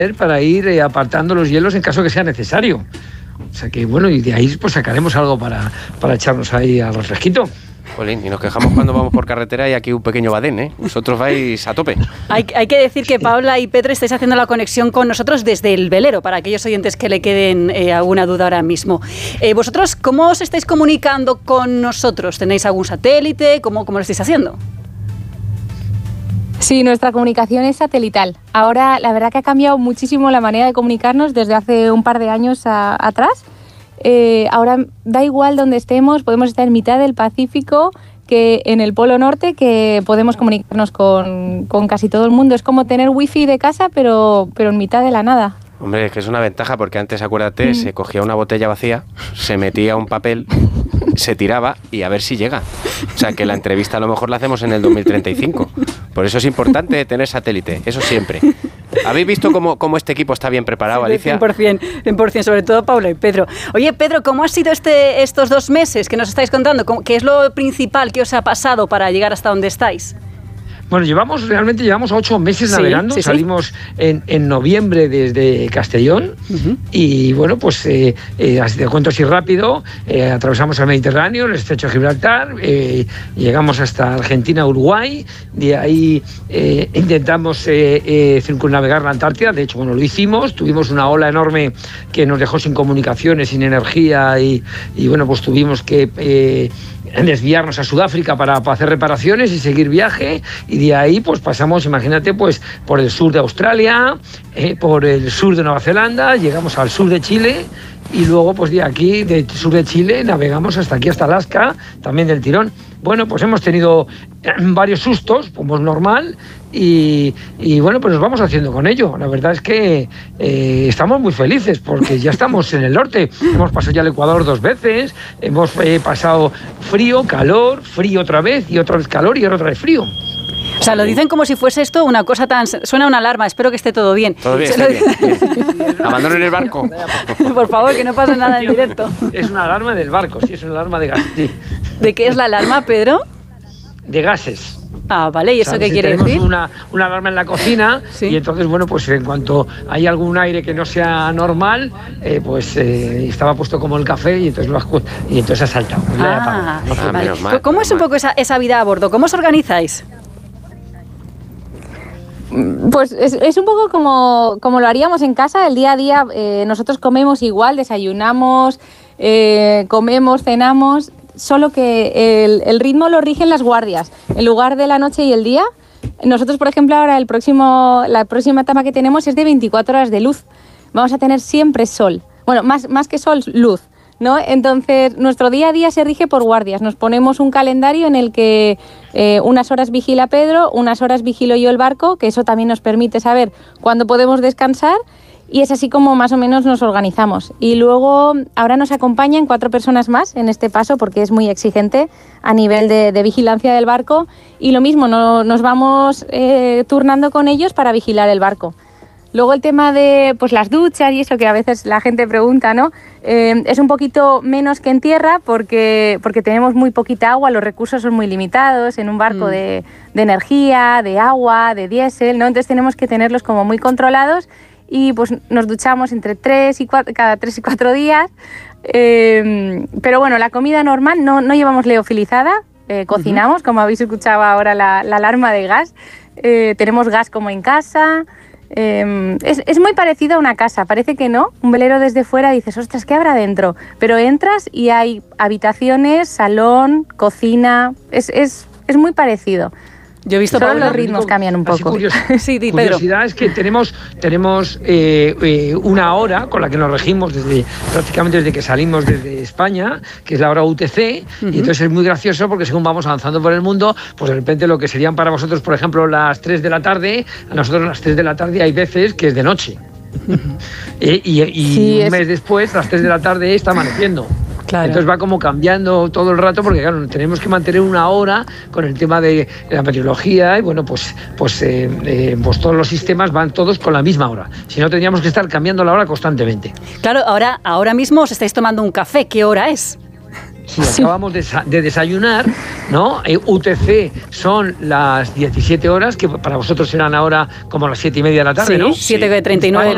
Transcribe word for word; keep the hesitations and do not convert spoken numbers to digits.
para ir eh, apartando los hielos en caso que sea necesario. O sea que bueno, y de ahí pues sacaremos algo para, para echarnos ahí al refresquito. Jolín, y nos quejamos cuando vamos por carretera y aquí un pequeño badén, ¿eh? Vosotros vais a tope. Hay, hay que decir que Paula y Pedro estáis haciendo la conexión con nosotros desde el velero, para aquellos oyentes que le queden eh, alguna duda ahora mismo. Eh, ¿Vosotros cómo os estáis comunicando con nosotros? ¿Tenéis algún satélite? ¿Cómo, cómo lo estáis haciendo? Sí, nuestra comunicación es satelital. Ahora, la verdad que ha cambiado muchísimo la manera de comunicarnos desde hace un par de años a, atrás. Eh, ahora da igual donde estemos, podemos estar en mitad del Pacífico que en el Polo Norte, que podemos comunicarnos con, con casi todo el mundo. Es como tener wifi de casa, pero, pero en mitad de la nada. Hombre, es que es una ventaja porque antes, acuérdate, mm. se cogía una botella vacía, se metía un papel, se tiraba y a ver si llega. O sea, que la entrevista a lo mejor la hacemos en el dos mil treinta y cinco. Por eso es importante tener satélite, eso siempre. ¿Habéis visto cómo, cómo este equipo está bien preparado, sí, Alicia? cien por ciento, cien por ciento, sobre todo Paula y Pedro. Oye, Pedro, ¿cómo ha sido este, estos dos meses que nos estáis contando? ¿Qué es lo principal que os ha pasado para llegar hasta donde estáis? Bueno, llevamos, realmente llevamos ocho meses sí, navegando, sí, salimos sí. En, en noviembre desde Castellón uh-huh. y bueno, pues eh, eh, así te cuento así rápido, eh, atravesamos el Mediterráneo, el estrecho de Gibraltar, eh, llegamos hasta Argentina, Uruguay, de ahí eh, intentamos eh, eh, circunnavegar la Antártida, de hecho, bueno, lo hicimos, tuvimos una ola enorme que nos dejó sin comunicaciones, sin energía y, y bueno, pues tuvimos que... Eh, desviarnos a Sudáfrica para, para hacer reparaciones y seguir viaje, y de ahí pues pasamos, imagínate, pues por el sur de Australia, eh, por el sur de Nueva Zelanda, llegamos al sur de Chile y luego pues de aquí, del sur de Chile, navegamos hasta aquí, hasta Alaska, también del tirón. Bueno, pues hemos tenido varios sustos, como es normal, y, y bueno, pues nos vamos haciendo con ello. La verdad es que eh, estamos muy felices porque ya estamos en el norte. Hemos pasado ya el Ecuador dos veces, hemos eh, pasado frío, calor, frío otra vez, y otra vez calor y otra vez frío. O sea, lo dicen como si fuese esto una cosa tan... Suena una alarma, espero que esté todo bien. Todo bien, lo... bien, bien. Abandonen el barco. Por favor, que no pase nada en directo. Es una alarma del barco, sí, es una alarma de gases. Sí. ¿De qué es la alarma, Pedro? De gases. Ah, vale, ¿y eso ¿sabes? qué quiere tenemos decir? Una, una alarma en la cocina, sí. Y entonces, bueno, pues en cuanto hay algún aire que no sea normal, eh, pues eh, estaba puesto como el café y entonces, lo has, y entonces ha saltado. Ah, no, vale. menos mal, ¿Cómo es un poco esa, esa vida a bordo? ¿Cómo os organizáis? Pues es, es un poco como, como lo haríamos en casa, el día a día. Eh, nosotros comemos igual, desayunamos, eh, comemos, cenamos, solo que el, el ritmo lo rigen las guardias. En lugar de la noche y el día, nosotros, por ejemplo, ahora el próximo, la próxima etapa que tenemos es de veinticuatro horas de luz. Vamos a tener siempre sol. Bueno, más, más que sol, luz, ¿no? Entonces, nuestro día a día se rige por guardias. Nos ponemos un calendario en el que eh, unas horas vigila Pedro, unas horas vigilo yo el barco, que eso también nos permite saber cuándo podemos descansar, y es así como más o menos nos organizamos. Y luego, ahora nos acompañan cuatro personas más en este paso, porque es muy exigente a nivel de, de vigilancia del barco, y lo mismo, no, nos vamos eh, turnando con ellos para vigilar el barco. Luego el tema de pues las duchas y eso que a veces la gente pregunta, ¿no? Eh, es un poquito menos que en tierra porque, porque tenemos muy poquita agua, los recursos son muy limitados en un barco mm. de, de energía, de agua, de diésel, ¿no? Entonces tenemos que tenerlos como muy controlados y pues nos duchamos entre tres y cuatro, cada tres y cuatro días. Eh, pero bueno, la comida normal no, no llevamos leofilizada, eh, cocinamos, uh-huh. como habéis escuchado ahora la, la alarma de gas, eh, tenemos gas como en casa. Eh, es, es muy parecido a una casa, parece que no, un velero desde fuera dices, ostras, ¿qué habrá dentro? Pero entras y hay habitaciones, salón, cocina, es, es, es muy parecido. Yo he visto Solo Pablo, los ritmos cambian un poco. Curioso, sí, di, curiosidad es que tenemos, tenemos eh, eh, una hora con la que nos regimos desde prácticamente desde que salimos desde España, que es la hora U T C, uh-huh. y entonces es muy gracioso porque según vamos avanzando por el mundo, pues de repente lo que serían para vosotros, por ejemplo, las tres de la tarde, a nosotros las tres de la tarde hay veces que es de noche. Uh-huh. eh, y y sí, un es... mes después, las tres de la tarde está amaneciendo. Claro. Entonces va como cambiando todo el rato porque claro, tenemos que mantener una hora con el tema de la meteorología y bueno, pues, pues, eh, eh, pues todos los sistemas van todos con la misma hora. Si no, tendríamos que estar cambiando la hora constantemente. Claro, ahora, ahora mismo os estáis tomando un café. ¿Qué hora es? Sí, sí. Acabamos de, de desayunar, ¿no? Eh, U T C son las diecisiete horas, que para vosotros serán ahora como las siete y media de la tarde, sí, ¿no? siete treinta y nueve.